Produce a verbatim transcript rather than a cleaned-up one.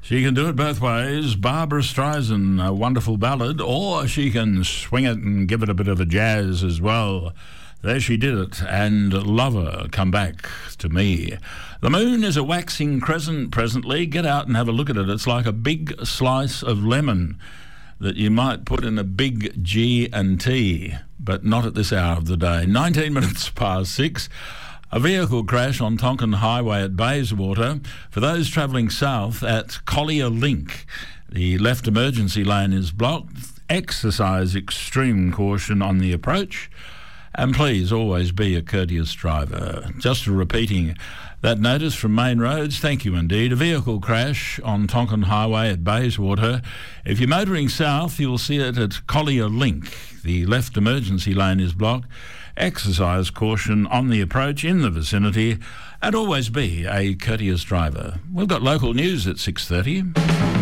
She can do it both ways. Barbara Streisand, a wonderful ballad, or she can swing it and give it a bit of a jazz as well. There she did it, and Lover, Come Back to Me. The moon is a waxing crescent presently. Get out and have a look at it. It's like a big slice of lemon that you might put in a big G and T, but not at this hour of the day. nineteen minutes past six. A vehicle crash on Tonkin Highway at Bayswater. For those travelling south at Collier Link, the left emergency lane is blocked. Exercise extreme caution on the approach. And please always be a courteous driver. Just repeating that notice from Main Roads, thank you indeed. A vehicle crash on Tonkin Highway at Bayswater. If you're motoring south, you'll see it at Collier Link. The left emergency lane is blocked. Exercise caution on the approach in the vicinity, and always be a courteous driver. We've got local news at six thirty.